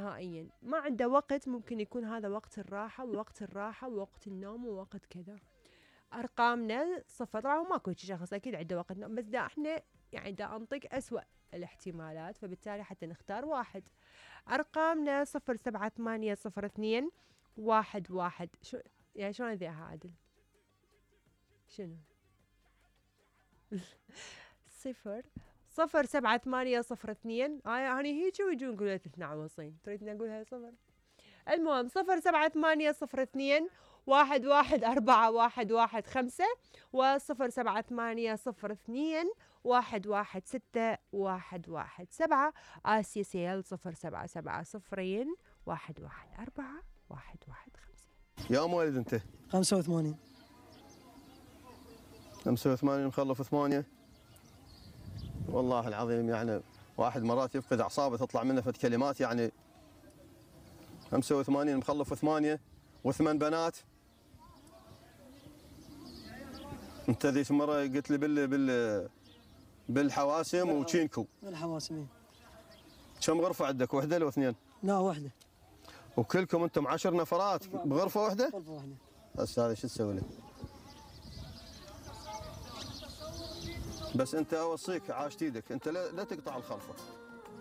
نهائيا، ما عنده وقت. ممكن يكون هذا وقت الراحة ووقت الراحة ووقت النوم ووقت كذا. أرقامنا صفر. طبعا ماكو شخص أكيد عنده وقت نوم، بس دا إحنا يعني دا أنطق أسوأ الاحتمالات، فبالتالي حتى نختار واحد. أرقامنا 07800211. شو يعني شلون ذيها عادل؟ شنو؟ 0078002. يعني هيك ويجون يقولوا 92. تريد نقولها صفر؟ المهم 0780211415 و078021161117. آسيا سيل 0770211415. يا مواليد انت؟ 85. 85 مخلف 8. والله العظيم يعني واحد مرات يفقد اعصابه تطلع منه فد كلمات يعني. 85 مخلف 8 و8 بنات. انت ذيك مره قلت لي بالحواسم وتشينكو. بالحواسم. كم غرفه عندك؟ وحده لو اثنين؟ لا واحده. وكلكم انتم 10 نفرات بغرفه واحده؟ غرفه واحده. بس هذا شو تسوي له؟ بس انت اوصيك عاشت ايدك انت لا تقطع الخلفه.